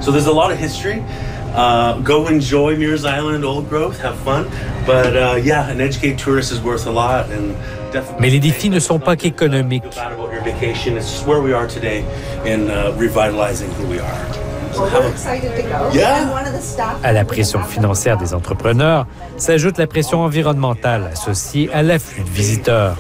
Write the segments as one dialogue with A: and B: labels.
A: So there's a lot of history. Go enjoy Mears Island, Old Growth, have fun. But yeah, an educated tourist is worth a lot. And
B: mais les défis ne sont pas qu'économiques.
A: It's where we are today in revitalizing who we are.
B: À la pression financière des entrepreneurs s'ajoute la pression environnementale associée à l'afflux de visiteurs.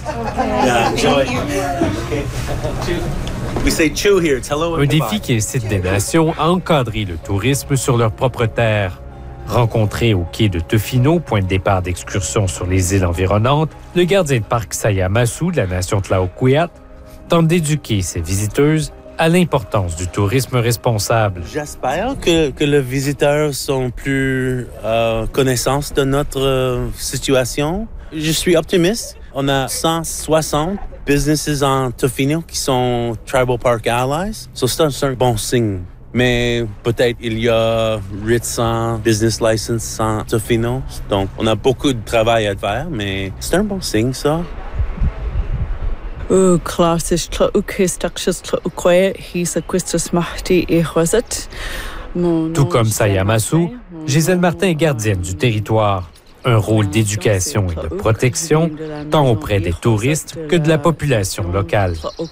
B: Un défi qui incite des nations à encadrer le tourisme sur leur propre terre. Rencontré au quai de Tofino, point de départ d'excursion sur les îles environnantes, le gardien de parc Saya Masu de la nation Tlaoquiat tente d'éduquer ses visiteuses à l'importance du tourisme responsable.
A: J'espère que les visiteurs sont plus connaissance de notre situation. Je suis optimiste. On a 160 businesses en Tofino qui sont Tribal Park Allies. So c'est un bon signe. Mais peut-être il y a 800 business licenses en Tofino. Donc, on a beaucoup de travail à faire, mais c'est un bon signe, ça.
C: Tout
B: comme Saya Masu, Gisèle Martin est gardienne du territoire. Un rôle d'éducation et de protection, tant auprès des touristes que de la population locale.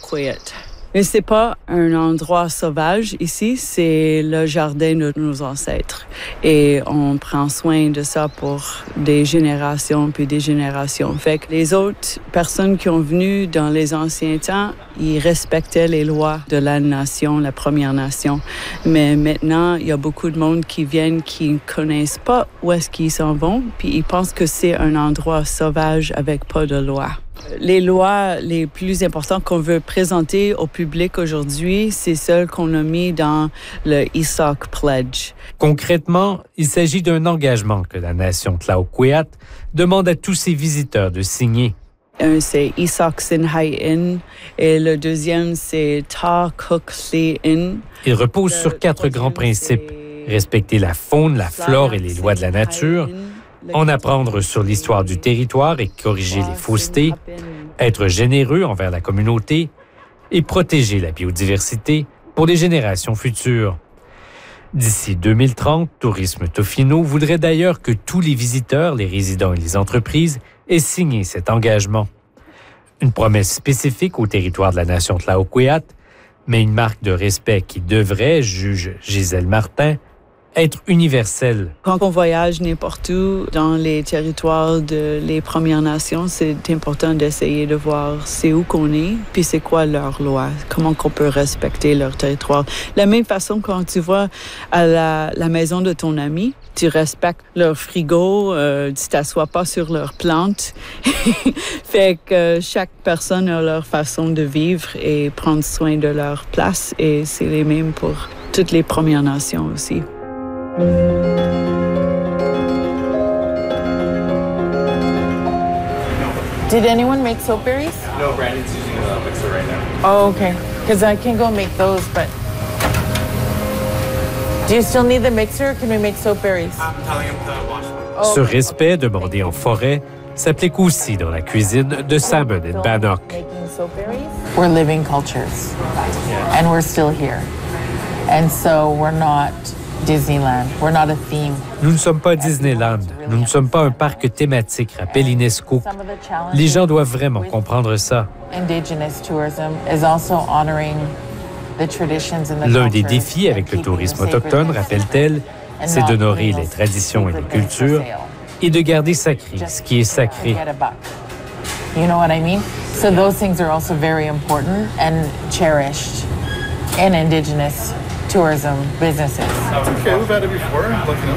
C: Mais c'est pas un endroit sauvage ici, c'est le jardin de nos ancêtres. Et on prend soin de ça pour des générations puis des générations. Fait que les autres personnes qui ont venu dans les anciens temps, ils respectaient les lois de la nation, la Première Nation. Mais maintenant, il y a beaucoup de monde qui viennent qui ne connaissent pas où est-ce qu'ils s'en vont, puis ils pensent que c'est un endroit sauvage avec pas de loi. Les lois les plus importantes qu'on veut présenter au public aujourd'hui, c'est celles qu'on a mis dans le Isak Pledge.
B: Concrètement, il s'agit d'un engagement que la nation Tlaoquiat demande à tous ses visiteurs de signer.
C: Un, c'est Isak Sinhai In et le deuxième, c'est Ta Kuk Li In.
B: Il repose sur 4 grands principes. Respecter la faune, la flore et les lois de la nature, en apprendre sur l'histoire du territoire et corriger les faussetés, être généreux envers la communauté et protéger la biodiversité pour les générations futures. D'ici 2030, Tourisme Tofino voudrait d'ailleurs que tous les visiteurs, les résidents et les entreprises aient signé cet engagement. Une promesse spécifique au territoire de la nation Tlaoquiat, mais une marque de respect qui devrait, juge Gisèle Martin, être universelle.
C: Quand on voyage n'importe où dans les territoires des Premières Nations, c'est important d'essayer de voir c'est où qu'on est, puis c'est quoi leur loi, comment qu'on peut respecter leur territoire. La même façon quand tu vas à la maison de ton ami, tu respectes leur frigo, tu t'assois pas sur leurs plantes. Fait que chaque personne a leur façon de vivre et prendre soin de leur place, et c'est les mêmes pour toutes les Premières Nations aussi.
D: Did anyone make soapberries?
E: No, Brandon's using a mixer right now.
D: Oh, okay. Because I can go make those, but... Do you still need the mixer, or can we make soapberries?
E: I'm telling him to wash them.
D: Oh,
B: Ce respect demandé en forêt s'applique aussi dans la cuisine de Salmon and Bannock.
D: Making soapberries? We're living cultures, and we're still here. And so we're not Disneyland. We're not a theme.
B: Nous ne sommes pas Disneyland. Nous ne sommes pas un parc thématique, rappelle UNESCO. Les gens doivent vraiment comprendre ça. L'un des défis avec le tourisme autochtone, rappelle-t-elle, c'est d'honorer les traditions et les cultures et de garder sacré ce qui est sacré.
D: You know what I mean? So those things are also very important and cherished in Indigenous tourism businesses.
E: Okay, we've had it before.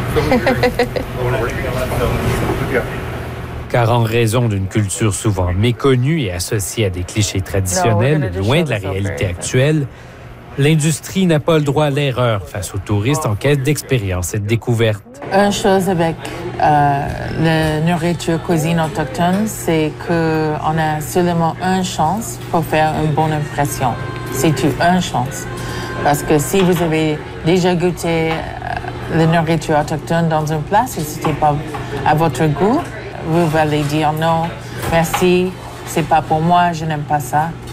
B: Car en raison d'une culture souvent méconnue et associée à des clichés traditionnels, loin de la réalité actuelle, l'industrie n'a pas le droit à l'erreur face aux touristes en quête d'expérience et de découverte.
D: Une chose avec la nourriture cuisine autochtone, c'est qu'on a seulement une chance pour faire une bonne impression. C'est une chance. Parce que si vous avez déjà goûté la nourriture autochtone dans une place et ce n'était pas à votre goût, vous allez dire non, merci, c'est pas pour moi, je n'aime pas ça.